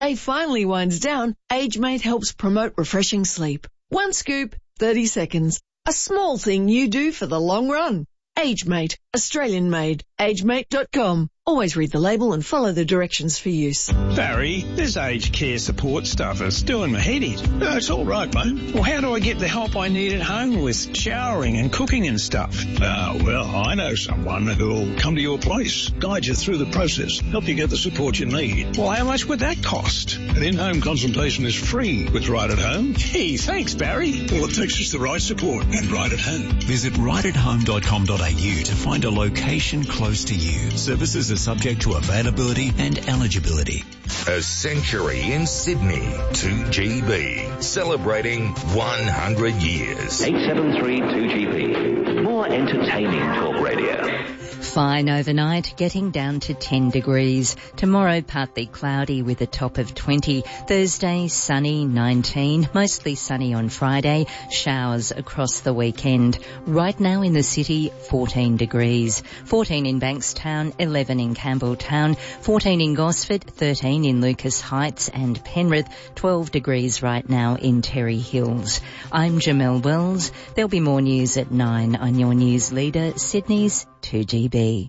day finally winds down, AgeMate helps promote refreshing sleep. One scoop, 30 seconds. A small thing you do for the long run. AgeMate, Australian made. AgeMate.com. Always read the label and follow the directions for use. Barry, this aged care support stuff is doing my head in. No, it's all right, mate. Well, how do I get the help I need at home with showering and cooking and stuff? Well, I know someone who'll come to your place, guide you through the process, help you get the support you need. Well, how much would that cost? An in-home consultation is free with Right at Home. Gee, thanks, Barry. All it takes is the right support and Right at Home. Visit rightathome.com.au to find a location close to you. Services are subject to availability and eligibility. A century in Sydney, 2GB, celebrating 100 years. 873 2GB. More entertaining talk radio. Fine overnight, getting down to 10 degrees. Tomorrow, partly cloudy with a top of 20. Thursday, sunny, 19. Mostly sunny on Friday. Showers across the weekend. Right now in the city, 14 degrees. 14 in Bankstown, 11 in Campbelltown, 14 in Gosford, 13 in Lucas Heights and Penrith, 12 degrees right now in Terry Hills. I'm Jamelle Wells. There'll be more news at 9 on your news leader, Sydney's 2GB.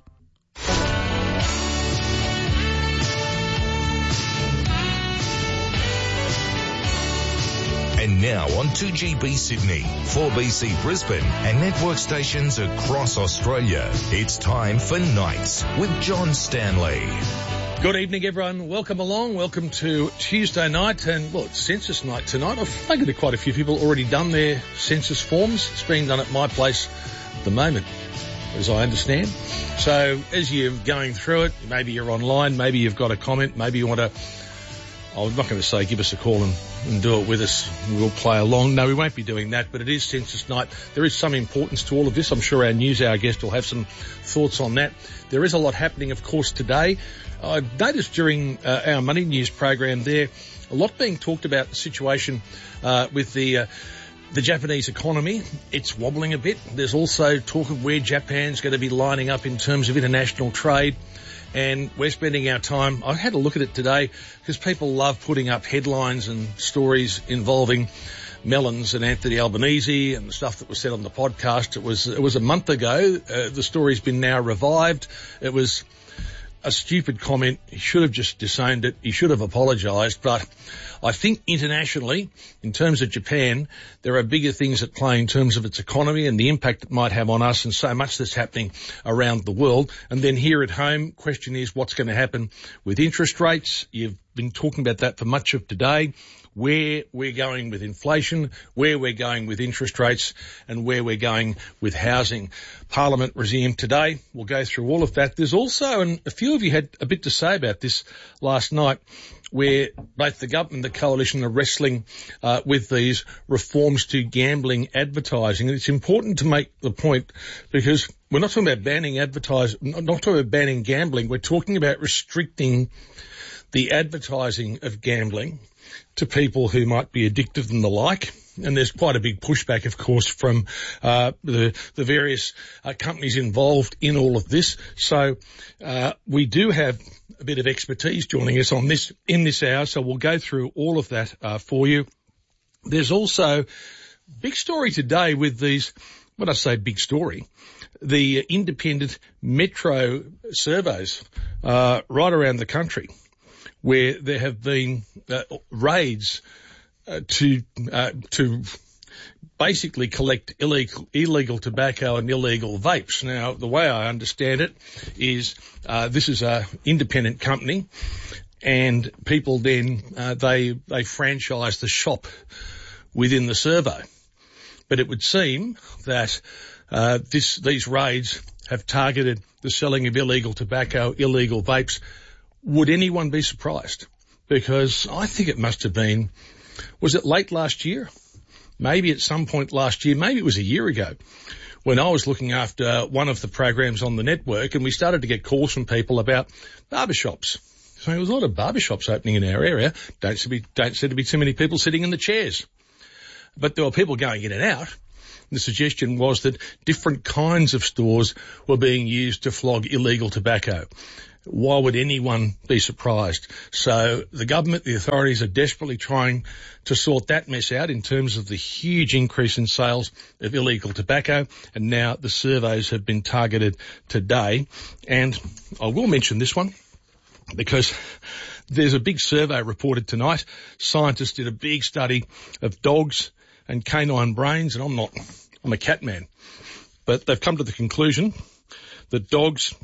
And now on 2GB Sydney, 4BC Brisbane and network stations across Australia, it's time for Nights with John Stanley. Good evening, everyone. Welcome along. Welcome to Tuesday night. And, well, it's census night tonight. I've spoken to quite a few people already done their census forms. It's being done at my place at the moment, as I understand. So as you're going through it, maybe you're online, maybe you've got a comment, maybe you want to, I'm not going to say give us a call and do it with us. We'll play along. No, we won't be doing that, but it is census night. There is some importance to all of this. I'm sure our news hour guest will have some thoughts on that. There is a lot happening, of course, today. I've noticed during our Money News program there, a lot being talked about the situation with the Japanese economy. It's wobbling a bit. There's also talk of where Japan's going to be lining up in terms of international trade. And we're spending our time, I had a look at it today because people love putting up headlines and stories involving Mellons and Anthony Albanese and the stuff that was said on the podcast. It was a month ago. The story's been now revived. It was a stupid comment. He should have just disowned it. He should have apologised. But I think internationally, in terms of Japan, there are bigger things at play in terms of its economy and the impact it might have on us, and so much that's happening around the world. And then here at home, question is what's going to happen with interest rates. You've been talking about that for much of today, where we're going with inflation, where we're going with interest rates, and where we're going with housing. Parliament resumed today. We'll go through all of that. There's also, and a few of you had a bit to say about this last night, where both the government and the coalition are wrestling with these reforms to gambling advertising. And it's important to make the point because we're not talking about banning not talking about banning gambling. We're talking about restricting the advertising of gambling to people who might be addicted and the like. And there's quite a big pushback, of course, from the various companies involved in all of this. So we do have a bit of expertise joining us on this in this hour, so we'll go through all of that for you. There's also big story today with these, when I say big story, the independent metro surveys right around the country, where there have been raids to basically collect illegal tobacco and illegal vapes. Now, the way I understand it is this is a independent company, and people then they franchise the shop within the survey. But it would seem that these raids have targeted the selling of illegal tobacco, illegal vapes. Would anyone be surprised? Because I think it must have been, was it late last year? Maybe at some point last year, maybe it was a year ago, when I was looking after one of the programs on the network, and we started to get calls from people about barbershops. So there was a lot of barbershops opening in our area. Don't seem to be too many people sitting in the chairs. But there were people going in and out. The suggestion was that different kinds of stores were being used to flog illegal tobacco. why would anyone be surprised? So the government, the authorities are desperately trying to sort that mess out in terms of the huge increase in sales of illegal tobacco, and now the surveys have been targeted today. And I will mention this one because there's a big survey reported tonight. Scientists did a big study of dogs and canine brains, and I'm a cat man, but they've come to the conclusion that dogs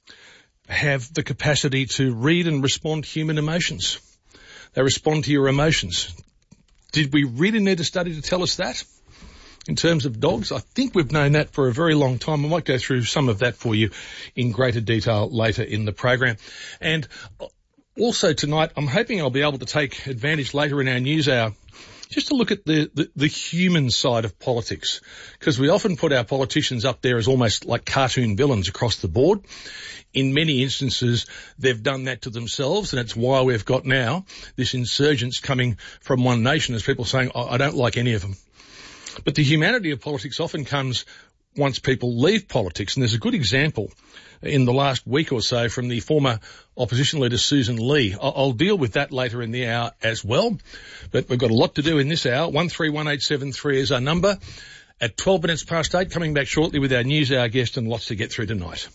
have the capacity to read and respond to human emotions. They respond to your emotions. Did we really need a study to tell us that? In terms of dogs, I think we've known that for a very long time. I might go through some of that for you in greater detail later in the program. And also tonight, I'm hoping I'll be able to take advantage later in our news hour just to look at the human side of politics, because we often put our politicians up there as almost like cartoon villains across the board. In many instances, they've done that to themselves, and it's why we've got now this insurgence coming from One Nation as people saying, I don't like any of them. But the humanity of politics often comes once people leave politics, and there's a good example in the last week or so from the former opposition leader Susan Lee. I'll deal with that later in the hour as well, but we've got a lot to do in this hour. 131873 is our number. At 12 minutes past 8, coming back shortly with our news hour guest, and lots to get through tonight.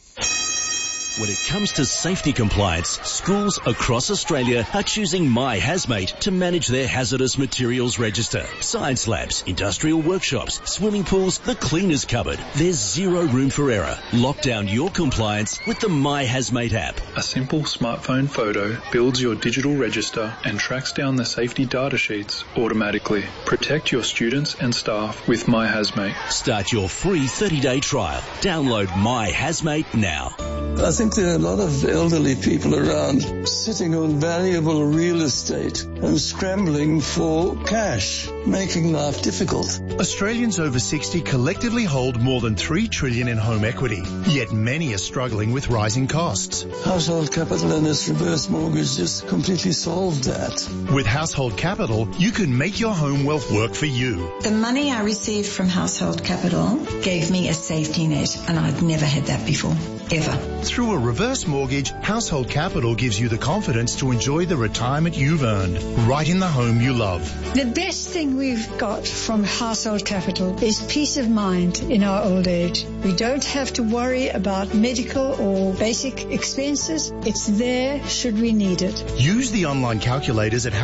When it comes to safety compliance, schools across Australia are choosing My Hazmate to manage their hazardous materials register. Science labs, industrial workshops, swimming pools, the cleaners cupboard. There's zero room for error. Lock down your compliance with the My Hazmate app. A simple smartphone photo builds your digital register and tracks down the safety data sheets automatically. Protect your students and staff with My Hazmate. Start your free 30-day trial. Download My Hazmate now. I think there are a lot of elderly people around sitting on valuable real estate and scrambling for cash, making life difficult. Australians over 60 collectively hold more than $3 trillion in home equity, yet many are struggling with rising costs. Household Capital and its reverse mortgage just completely solved that. With Household Capital, you can make your home wealth work for you. The money I received from Household Capital gave me a safety net, and I'd never had that before, ever. Through a reverse mortgage, Household Capital gives you the confidence to enjoy the retirement you've earned, right in the home you love. The best thing we've got from Household Capital is peace of mind in our old age. We don't have to worry about medical or basic expenses. It's there should we need it. Use the online calculators at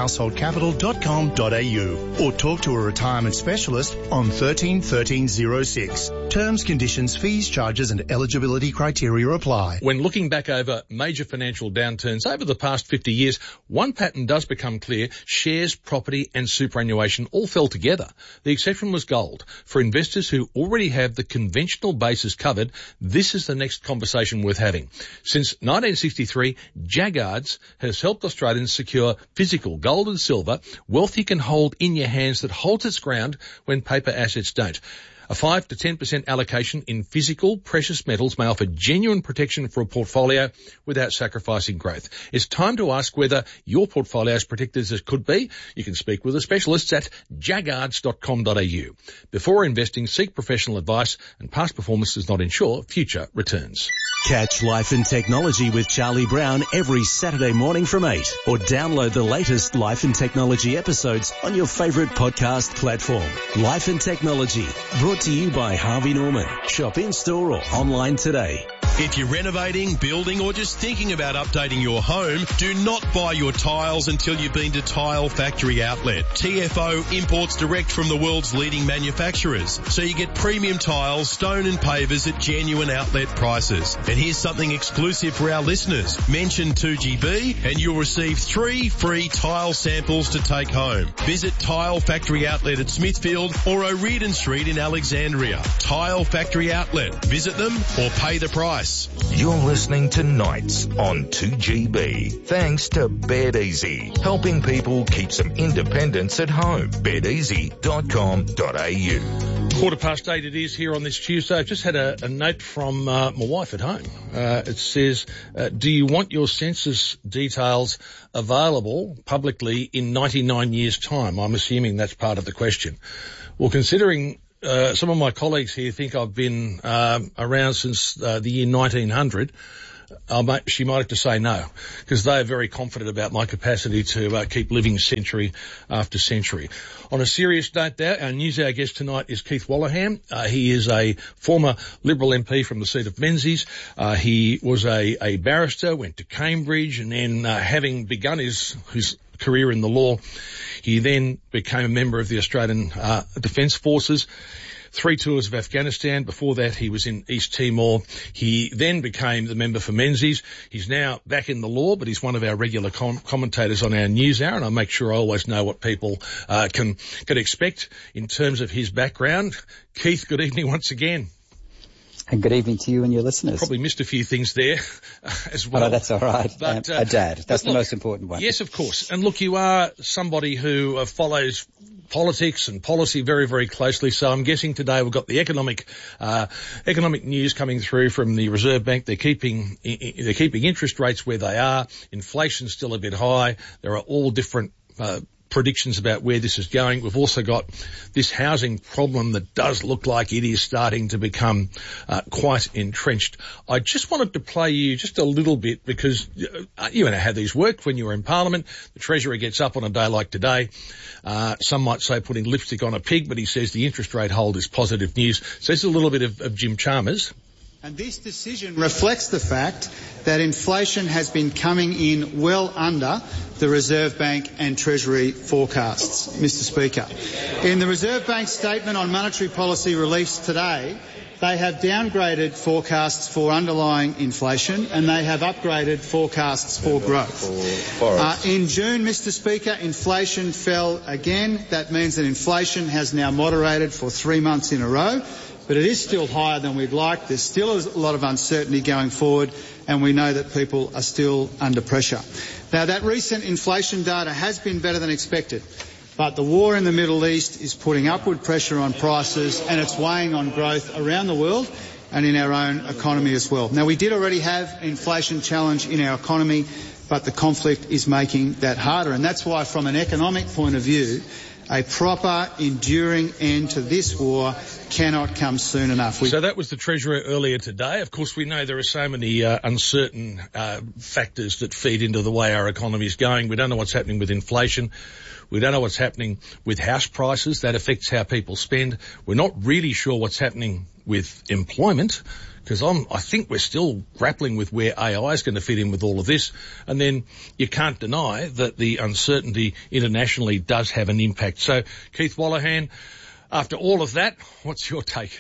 householdcapital.com.au or talk to a retirement specialist on 13 1306. Terms, conditions, fees, charges and eligibility criteria apply. When looking back over major financial downturns over the past 50 years, one pattern does become clear. Shares, property and superannuation all fell together. The exception was gold. For investors who already have the conventional bases covered, this is the next conversation worth having. Since 1963, Jaggards has helped Australians secure physical gold and silver, wealth you can hold in your hands that holds its ground when paper assets don't. A 5 to 10% allocation in physical precious metals may offer genuine protection for a portfolio without sacrificing growth. It's time to ask whether your portfolio is protected as it could be. You can speak with the specialists at jaggards.com.au. Before investing, seek professional advice, and past performance does not ensure future returns. Catch Life and Technology with Charlie Brown every Saturday morning from 8, or download the latest Life and Technology episodes on your favourite podcast platform. Life and Technology, brought to you by Harvey Norman. Shop in-store or online today. If you're renovating, building or just thinking about updating your home, do not buy your tiles until you've been to Tile Factory Outlet. TFO imports direct from the world's leading manufacturers, so you get premium tiles, stone and pavers at genuine outlet prices. And here's something exclusive for our listeners. Mention 2GB and you'll receive 3 free tile samples to take home. Visit Tile Factory Outlet at Smithfield or O'Riordan Street in Alexandria. Tile Factory Outlet. Visit them or pay the price. You're listening to Nights on 2GB. Thanks to BedEasy, helping people keep some independence at home. bedeasy.com.au. 8:15 it is here on this Tuesday. I've just had a note from my wife at home. It says, do you want your census details available publicly in 99 years' time? I'm assuming that's part of the question. Well, considering some of my colleagues here think I've been around since the year 1900. she might have to say no, because they are very confident about my capacity to keep living century after century. On a serious note now, our news hour guest tonight is Keith Wolahan. He is a former Liberal MP from the seat of Menzies. He was a barrister, went to Cambridge, and then having begun his career in the law, he then became a member of the Australian Defence Forces. 3 tours of Afghanistan. Before that, he was in East Timor. He then became the member for Menzies. He's now back in the law, but he's one of our regular commentators on our news hour, and I make sure I always know what people can expect in terms of his background. Keith, good evening once again. And good evening to you and your listeners. Probably missed a few things there as well. Oh, that's all right. But, a dad. That's the most important one. Yes, of course. And look, you are somebody who follows politics and policy very, very closely. So I'm guessing today we've got the economic news coming through from the Reserve Bank. They're keeping interest rates where they are. Inflation's still a bit high. There are all different predictions about where this is going. We've also got this housing problem that does look like it is starting to become quite entrenched. I just wanted to play you just a little bit because you know how these work when you're in Parliament. The Treasurer gets up on a day like today. Some might say putting lipstick on a pig, but he says the interest rate hold is positive news. So this is a little bit of Jim Chalmers. And this decision reflects the fact that inflation has been coming in well under the Reserve Bank and Treasury forecasts, Mr. Speaker. In the Reserve Bank statement on monetary policy released today, they have downgraded forecasts for underlying inflation and they have upgraded forecasts for growth. In June, Mr. Speaker, inflation fell again. That means that inflation has now moderated for 3 months in a row. But it is still higher than we'd like. There's still a lot of uncertainty going forward, and we know that people are still under pressure. Now, that recent inflation data has been better than expected, but the war in the Middle East is putting upward pressure on prices, and it's weighing on growth around the world and in our own economy as well. Now, we did already have an inflation challenge in our economy, but the conflict is making that harder, and that's why, from an economic point of view, a proper, enduring end to this war cannot come soon enough. So that was the Treasurer earlier today. Of course, we know there are so many uncertain factors that feed into the way our economy is going. We don't know what's happening with inflation. We don't know what's happening with house prices. That affects how people spend. We're not really sure what's happening with employment, because I think we're still grappling with where AI is going to fit in with all of this. And then you can't deny that the uncertainty internationally does have an impact. So, Keith Wolahan, after all of that, what's your take?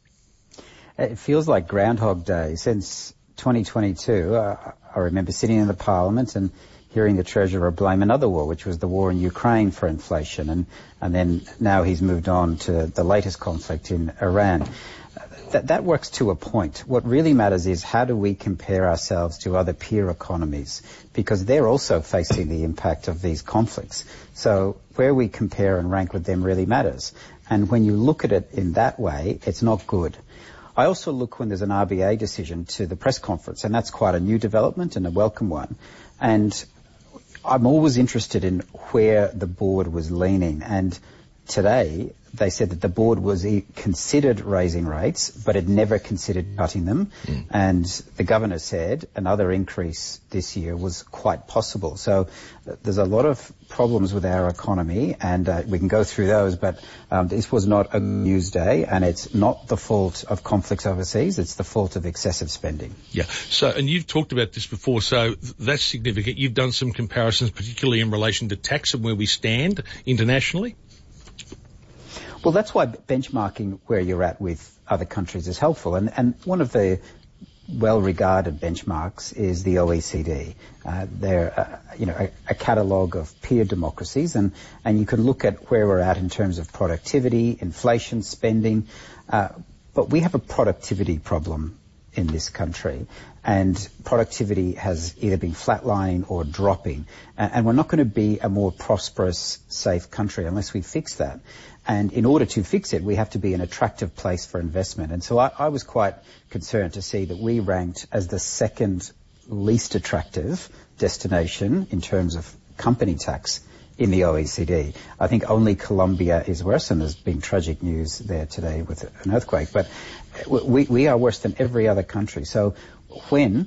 It feels like Groundhog Day. Since 2022, I remember sitting in the Parliament and hearing the Treasurer blame another war, which was the war in Ukraine, for inflation. And then now he's moved on to the latest conflict in Iran. That works to a point. What really matters is how do we compare ourselves to other peer economies, because they're also facing the impact of these conflicts. So where we compare and rank with them really matters. And when you look at it in that way, it's not good. I also look when there's an RBA decision to the press conference, and that's quite a new development and a welcome one. And I'm always interested in where the board was leaning. And today, they said that the board was considered raising rates, but had never considered cutting them. And the governor said another increase this year was quite possible. So there's a lot of problems with our economy, and we can go through those, but this was not a news day, and it's not the fault of conflicts overseas, it's the fault of excessive spending. Yeah. So, and you've talked about this before, so that's significant. You've done some comparisons, particularly in relation to tax and where we stand internationally. Well, that's why benchmarking where you're at with other countries is helpful. And one of the well-regarded benchmarks is the OECD. They're, a catalogue of peer democracies, and you can look at where we're at in terms of productivity, inflation, spending. But we have a productivity problem in this country, and productivity has either been flatlining or dropping. And we're not going to be a more prosperous, safe country unless we fix that. And in order to fix it, we have to be an attractive place for investment. And so I was quite concerned to see that we ranked as the second least attractive destination in terms of company tax in the OECD. I think only Colombia is worse, and there's been tragic news there today with an earthquake. But we are worse than every other country. So when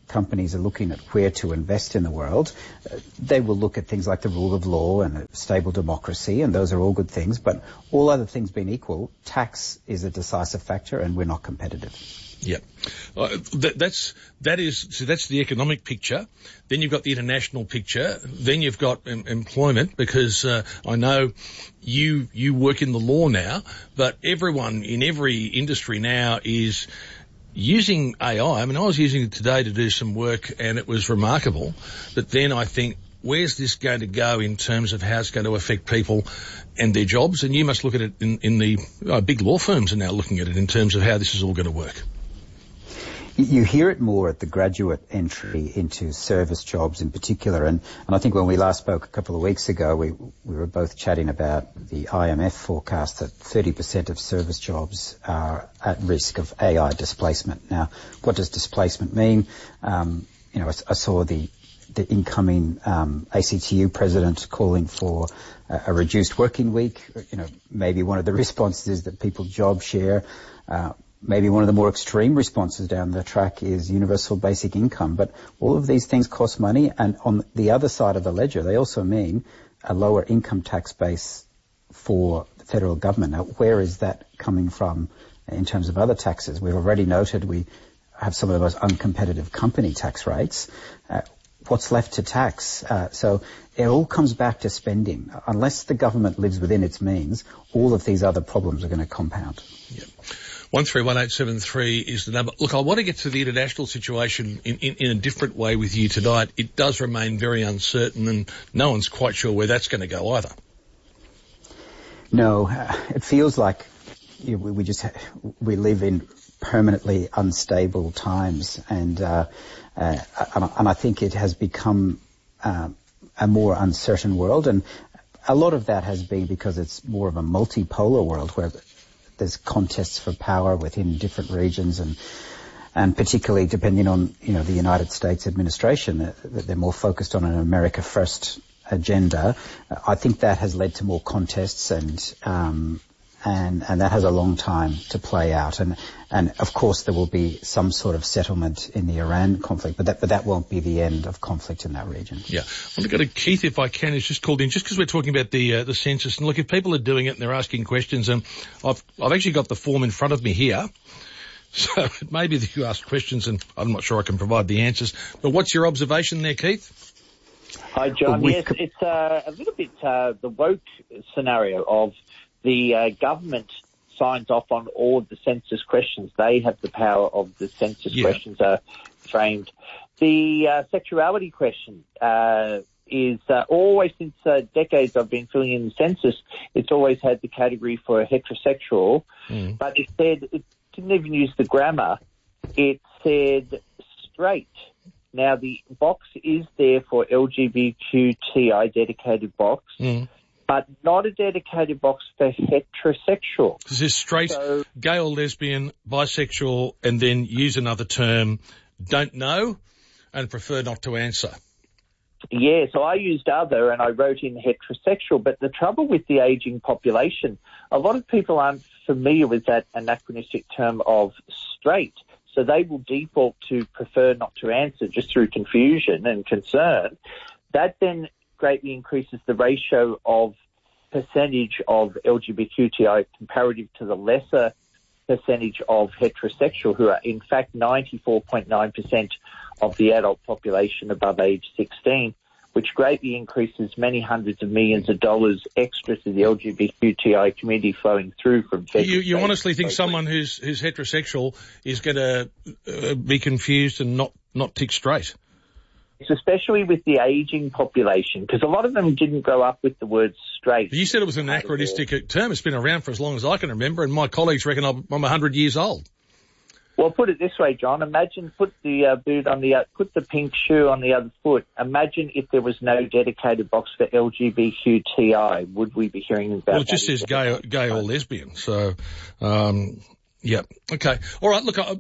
companies are looking at where to invest in the world, they will look at things like the rule of law and a stable democracy, and those are all good things. But all other things being equal, tax is a decisive factor, and we're not competitive. Yeah, that's the economic picture. Then you've got the international picture. Then you've got employment, because I know you work in the law now, but everyone in every industry now is using AI. I mean, I was using it today to do some work, and it was remarkable. But then I think, where's this going to go in terms of how it's going to affect people and their jobs? And you must look at it in the big law firms are now looking at it in terms of how this is all going to work. You hear it more at the graduate entry into service jobs in particular, and I think when we last spoke a couple of weeks ago, we were both chatting about the IMF forecast that 30% of service jobs are at risk of AI displacement. Now, what does displacement mean? I saw the incoming ACTU president calling for a reduced working week. Maybe one of the responses is that people job share. Maybe one of the more extreme responses down the track is universal basic income. But all of these things cost money, and on the other side of the ledger, they also mean a lower income tax base for the federal government. Now, where is that coming from in terms of other taxes? We've already noted we have some of the most uncompetitive company tax rates. What's left to tax? So it all comes back to spending. Unless the government lives within its means, all of these other problems are going to compound. Yep. 131873 is the number. Look, I want to get to the international situation in a different way with you tonight. It does remain very uncertain, and no one's quite sure where that's going to go either. No, it feels like we live in permanently unstable times, and I think it has become a more uncertain world, and a lot of that has been because it's more of a multipolar world where there's contests for power within different regions, and particularly depending on the United States administration, that they're more focused on an America First agenda. I think that has led to more contests, and that has a long time to play out. And of course there will be some sort of settlement in the Iran conflict, but that won't be the end of conflict in that region. Yeah. I want to go to Keith, if I can, who's just called in, just because we're talking about the census. And look, if people are doing it and they're asking questions, and I've actually got the form in front of me here, so it may be that you ask questions and I'm not sure I can provide the answers. But what's your observation there, Keith? Hi, John. Yes, it's a little bit the woke scenario of the government signs off on all of the census questions. They have the power of the census questions are framed. The sexuality question is always, since decades I've been filling in the census, it's always had the category for heterosexual, but it didn't even use the grammar. It said straight. Now, the box is there for LGBTQI dedicated box, but not a dedicated box for heterosexual. This is straight, gay or lesbian, bisexual, and then use another term, don't know, and prefer not to answer. Yeah, so I used other and I wrote in heterosexual, but the trouble with the ageing population, a lot of people aren't familiar with that anachronistic term of straight, so they will default to prefer not to answer just through confusion and concern. That then greatly increases the ratio of percentage of LGBTQI comparative to the lesser percentage of heterosexual, who are in fact 94.9% of the adult population above age 16, which greatly increases many hundreds of millions of dollars extra to the LGBTQI community flowing through from federal. You honestly think someone who's heterosexual is going to be confused and not tick straight? Especially with the ageing population, because a lot of them didn't grow up with the word straight. You said it was an anachronistic term. It's been around for as long as I can remember, and my colleagues reckon I'm 100 years old. Well, put it this way, John. Imagine put the put the pink shoe on the other foot. Imagine if there was no dedicated box for LGBTQI. Would we be hearing about? Well, it just says gay or lesbian. So, yeah, okay, all right. Look,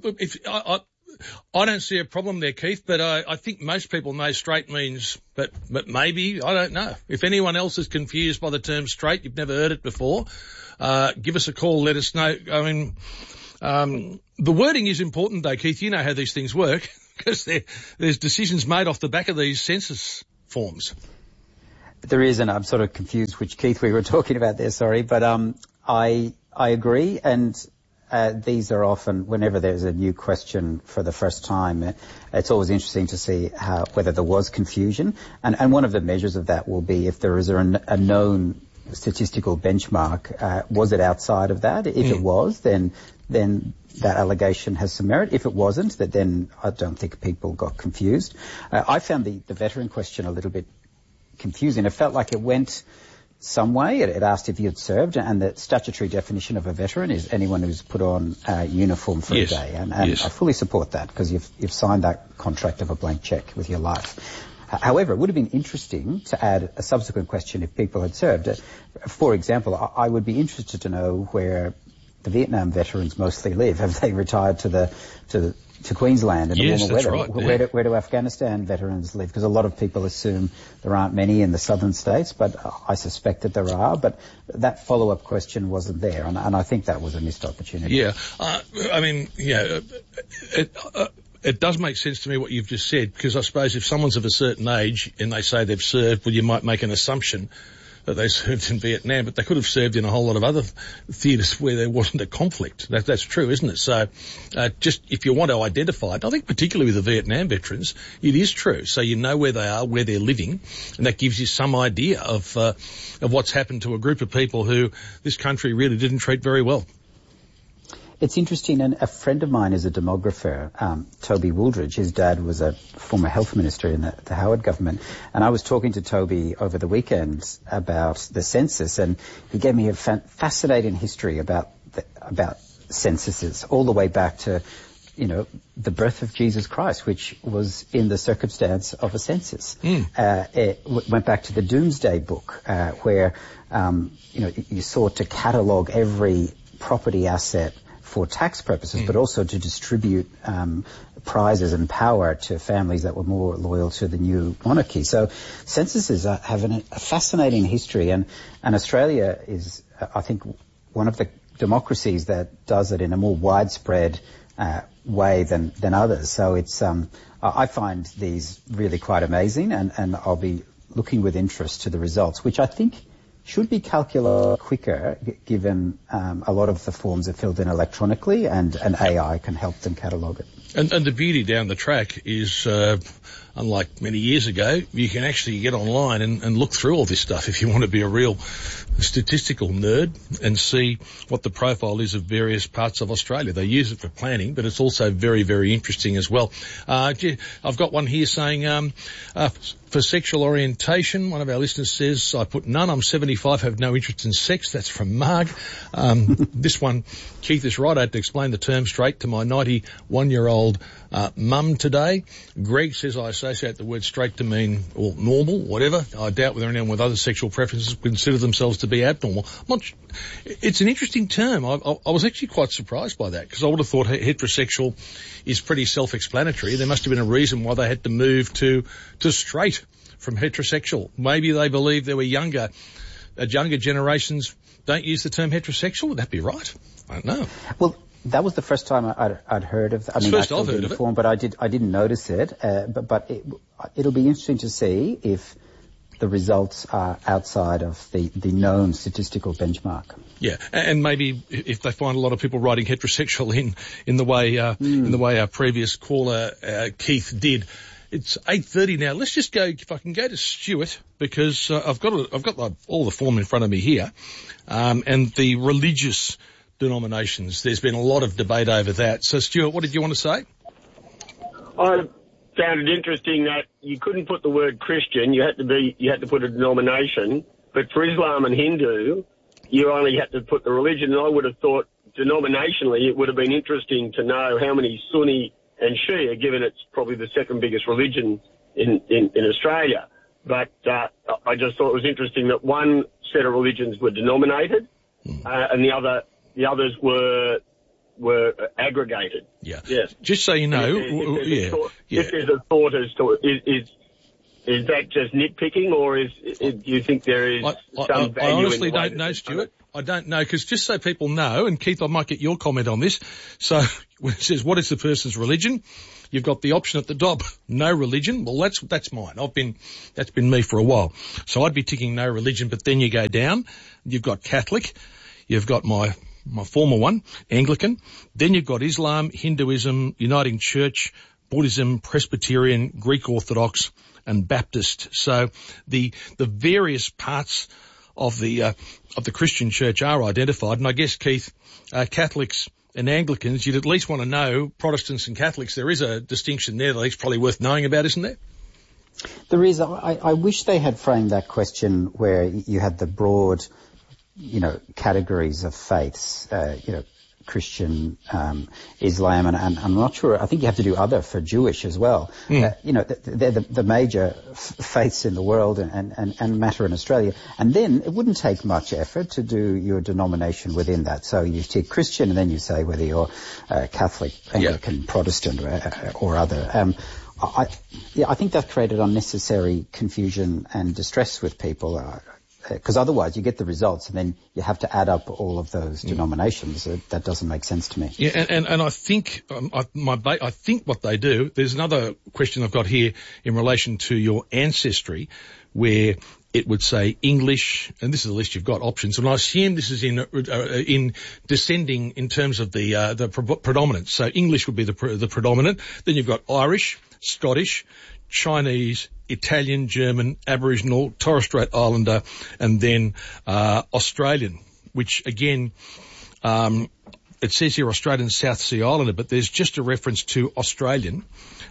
I don't see a problem there, Keith, but I think most people know straight means, but maybe, I don't know. If anyone else is confused by the term straight, you've never heard it before, give us a call, let us know. I mean, the wording is important though, Keith. You know how these things work. because there's decisions made off the back of these census forms. There is, and I'm sort of confused which Keith we were talking about there, sorry, but I agree, and these are often, whenever there's a new question for the first time, it's always interesting to see whether there was confusion, and one of the measures of that will be if there is a known statistical benchmark, was it outside of that? If it was, then that allegation has some merit. If it wasn't, then I don't think people got confused. I found the veteran question a little bit confusing. It felt like it went some way. It asked if you had served, and the statutory definition of a veteran is anyone who's put on a uniform for a day. And I fully support that, because you've signed that contract of a blank cheque with your life. However, it would have been interesting to add a subsequent question if people had served. For example, I would be interested to know where the Vietnam veterans mostly live. Have they retired to Queensland in the warmer weather? Right, where do Afghanistan veterans live? Because a lot of people assume there aren't many in the southern states, but I suspect that there are. But that follow-up question wasn't there, and I think that was a missed opportunity. Yeah, it does make sense to me what you've just said, because I suppose if someone's of a certain age and they say they've served, well, you might make an assumption that they served in Vietnam, but they could have served in a whole lot of other theatres where there wasn't a conflict. That's true, isn't it? So, just if you want to identify it, I think particularly with the Vietnam veterans, it is true. So you know where they are, where they're living, and that gives you some idea of what's happened to a group of people who this country really didn't treat very well. It's interesting, and a friend of mine is a demographer, Toby Wooldridge. His dad was a former health minister in the Howard government, and I was talking to Toby over the weekend about the census, and he gave me a fascinating history about censuses, all the way back to, the birth of Jesus Christ, which was in the circumstance of a census. It went back to the Doomsday Book, where, you sought to catalogue every property asset for tax purposes, but also to distribute prizes and power to families that were more loyal to the new monarchy. So censuses have a fascinating history, and Australia is, I think, one of the democracies that does it in a more widespread way than others. So it's I find these really quite amazing, and I'll be looking with interest to the results, which I think should be calculated quicker, given a lot of the forms are filled in electronically, and AI can help them catalogue it. And the beauty down the track is, unlike many years ago, you can actually get online and look through all this stuff if you want to be a real statistical nerd and see what the profile is of various parts of Australia. They use it for planning, but it's also very, very interesting as well. I've got one here saying, for sexual orientation, one of our listeners says, I put none, I'm 75, have no interest in sex. That's from Marg. This one, Keith is right, I had to explain the term straight to my 91-year-old mum today. Greg says I associate the word straight to mean, or normal, whatever. I doubt whether anyone with other sexual preferences consider themselves to be abnormal. It's an interesting term. I was actually quite surprised by that, because I would have thought heterosexual is pretty self-explanatory. There must have been a reason why they had to move to straight from heterosexual. Maybe they believe there were younger generations don't use the term heterosexual. Would that be right? I don't know. Well, that was the first time I'd heard of. I've heard of it. But I didn't notice it. But it'll be interesting to see if the results are outside of the known statistical benchmark. Yeah, and maybe if they find a lot of people writing heterosexual in the way our previous caller Keith did. It's 8:30 now. Let's just go. If I can go to Stuart, because I've got all the form in front of me here, and the religious denominations. There's been a lot of debate over that. So, Stuart, what did you want to say? I found it interesting that you couldn't put the word Christian. You had to put a denomination. But for Islam and Hindu, you only had to put the religion. And I would have thought denominationally, it would have been interesting to know how many Sunni and Shia, given it's probably the second biggest religion in Australia. But I just thought it was interesting that one set of religions were denominated, and the others were aggregated. Yeah. Yes. Just so you know, if there's a thought as to is that just nitpicking, or do you think there is some value? I honestly don't know, Stuart. I don't know, because just so people know, and Keith, I might get your comment on this. So when it says, what is the person's religion? you've got the option at the top, no religion. Well, that's mine. That's been me for a while. So I'd be ticking no religion, but then you go down, you've got Catholic, you've got my former one, Anglican, then you've got Islam, Hinduism, Uniting Church, Buddhism, Presbyterian, Greek Orthodox, and Baptist. So the various parts of the Christian church are identified, and I guess, Keith, Catholics and Anglicans, you'd at least want to know, Protestants and Catholics, there is a distinction there that it's probably worth knowing about, isn't there? There is. I wish they had framed that question where you had the broad, categories of faiths, Christian, Islam, and I'm not sure. I think you have to do other for Jewish as well. They're the major faiths in the world and matter in Australia. And then it wouldn't take much effort to do your denomination within that. So you take Christian and then you say whether you're Catholic, Anglican, Protestant, or other. I think that created unnecessary confusion and distress with people. Because otherwise you get the results and then you have to add up all of those denominations. That doesn't make sense to me. Yeah, and I think I think what they do. There's another question I've got here in relation to your ancestry, where it would say English, and this is the list you've got options. And I assume this is in descending in terms of the predominance. So English would be the predominant. Then you've got Irish, Scottish, Chinese, Italian, German, Aboriginal, Torres Strait Islander, and then Australian, which again, it says here Australian South Sea Islander, but there's just a reference to Australian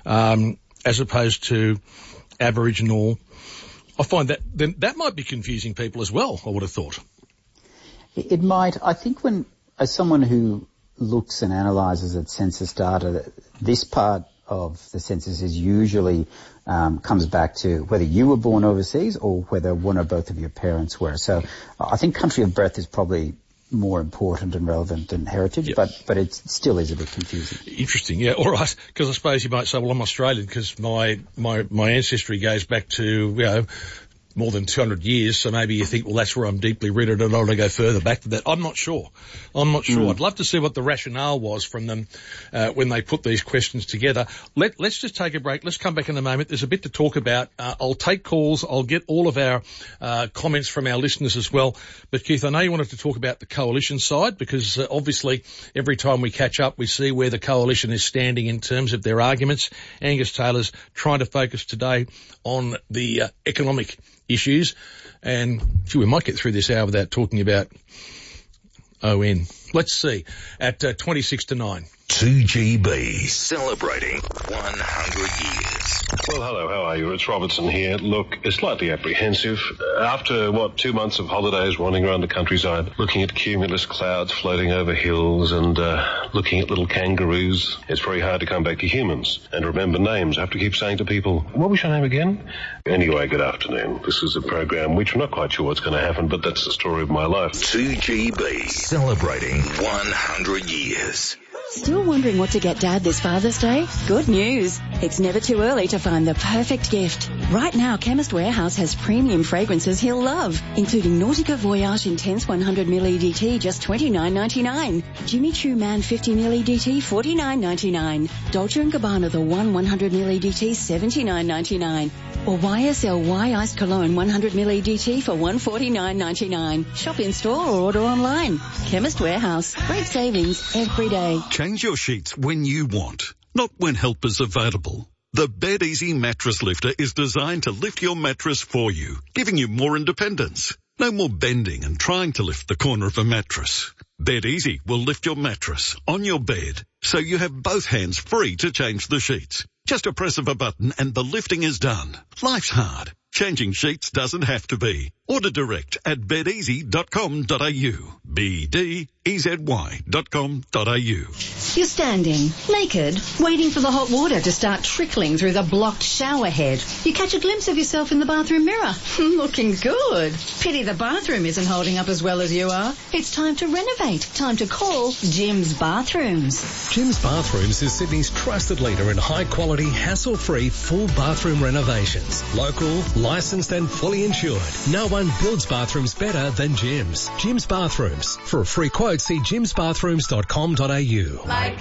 as opposed to Aboriginal. I find that might be confusing people as well, I would have thought. It might. I think as someone who looks and analyses at census data, this part of the census is usually comes back to whether you were born overseas or whether one or both of your parents were. So I think country of birth is probably more important and relevant than heritage, but it still is a bit confusing. Interesting, yeah, all right, because I suppose you might say, well, I'm Australian because my ancestry goes back to, more than 200 years, so maybe you think, well, that's where I'm deeply rooted and I want to go further back to that. I'm not sure. I'd love to see what the rationale was from them when they put these questions together. Let's just take a break. Let's come back in a moment. There's a bit to talk about. I'll take calls. I'll get all of our comments from our listeners as well. But, Keith, I know you wanted to talk about the coalition side because obviously every time we catch up we see where the coalition is standing in terms of their arguments. Angus Taylor's trying to focus today on the economic issues, and we might get through this hour without talking about ON. Let's see, at 26 to 9. 2GB, celebrating 100 years. Well, hello, how are you? Rich Robertson here. Look, it's slightly apprehensive. After, 2 months of holidays running around the countryside, looking at cumulus clouds floating over hills and looking at little kangaroos, it's very hard to come back to humans and remember names. I have to keep saying to people, what was your name again? Anyway, good afternoon. This is a program which I'm not quite sure what's going to happen, but that's the story of my life. 2GB, celebrating 100 years. Still wondering what to get Dad this Father's Day? Good news. It's never too early to find the perfect gift. Right now, Chemist Warehouse has premium fragrances he'll love, including Nautica Voyage Intense 100ml EDT, just $29.99. Jimmy Choo Man 50ml EDT, $49.99. Dolce & Gabbana The One 100ml EDT, $79.99. Or YSL Iced Cologne 100ml EDT for $149.99. Shop in store or order online. Chemist Warehouse. Great savings every day. Change your sheets when you want, not when help is available. The Bed Easy Mattress Lifter is designed to lift your mattress for you, giving you more independence. No more bending and trying to lift the corner of a mattress. Bed Easy will lift your mattress on your bed, so you have both hands free to change the sheets. Just a press of a button and the lifting is done. Life's hard. Changing sheets doesn't have to be. Order direct at bedeasy.com.au. BDEZY.com.au. You're standing, naked, waiting for the hot water to start trickling through the blocked shower head. You catch a glimpse of yourself in the bathroom mirror. Looking good. Pity the bathroom isn't holding up as well as you are. It's time to renovate. Time to call Jim's Bathrooms. Jim's Bathrooms is Sydney's trusted leader in high-quality, hassle-free, full bathroom renovations. Local, licensed and fully insured. No one builds bathrooms better than Jim's. Jim's Bathrooms. For a free quote, see jimsbathrooms.com.au.